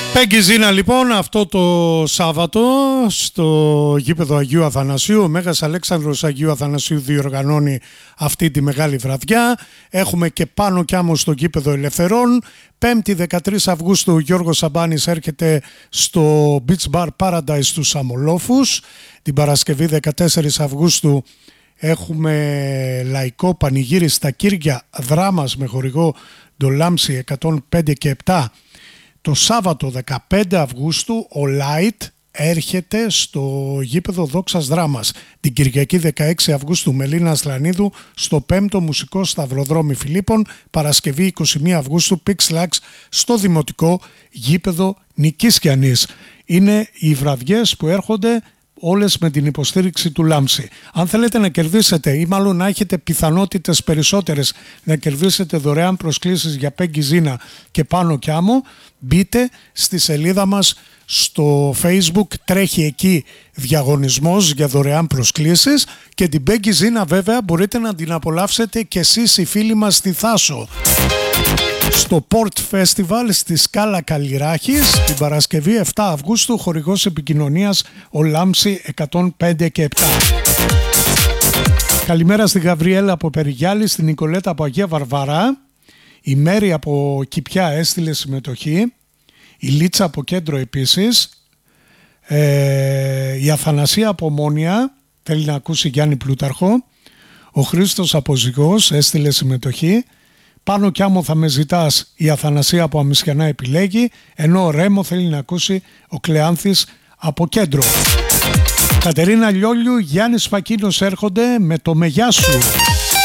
Πέγκη Ζήνα λοιπόν αυτό το Σάββατο στο γήπεδο Αγίου Αθανασίου. Ο Μέγας Αλέξανδρος Αγίου Αθανασίου διοργανώνει αυτή τη μεγάλη βραδιά. Έχουμε και Πάνο κι Άμμο στο γήπεδο Ελευθερών. 5η 13 Αυγούστου ο Γιώργος Σαμπάνης έρχεται στο Beach Bar Paradise στους Αμολόφους. Την Παρασκευή 14 Αυγούστου έχουμε λαϊκό πανηγύρι στα Κύρια Δράμας με χορηγό Ντολάμψη 105 και 7. Το Σάββατο 15 Αυγούστου ο Light έρχεται στο γήπεδο Δόξας Δράμας. Την Κυριακή 16 Αυγούστου Μελίνα Ασλανίδου στο 5ο Μουσικό Σταυροδρόμι Φιλίππων. Παρασκευή 21 Αυγούστου Pixlax στο Δημοτικό γήπεδο Νικήσκιανής. Είναι οι βραδιές που έρχονται όλες με την υποστήριξη του Λάμψη. Αν θέλετε να κερδίσετε ή μάλλον να έχετε πιθανότητες περισσότερες να κερδίσετε δωρεάν προσκλήσεις για Πέγκη Ζήνα και Πάνο κι Άμμο, μπείτε στη σελίδα μας στο Facebook, τρέχει εκεί διαγωνισμός για δωρεάν προσκλήσεις και την Πέγκη Ζήνα βέβαια μπορείτε να την απολαύσετε και εσείς οι φίλοι μας στη Θάσο. Στο Port Festival στη Σκάλα Καλλιράχης την Παρασκευή 7 Αυγούστου, χορηγός επικοινωνίας ο Λάμψη 105 και 7. Καλημέρα στη Γαβριέλα από Περιγιάλη, στην Νικολέτα από Αγία Βαρβαρά, η Μέρη από Κηπιά έστειλε συμμετοχή, η Λίτσα από Κέντρο επίσης, η Αθανασία από Ομόνια θέλει να ακούσει Γιάννη Πλούταρχο, ο Χρήστος από Ζυγός έστειλε συμμετοχή. Πάνο κι Άμμο θα με ζητάς, η Αθανασία από Αμισιανά επιλέγει, ενώ ο Ρέμο θέλει να ακούσει ο Κλεάνθης από Κέντρο. Κατερίνα Λιόλιου, Γιάννης Φακίνος έρχονται με το «Με γεια σου».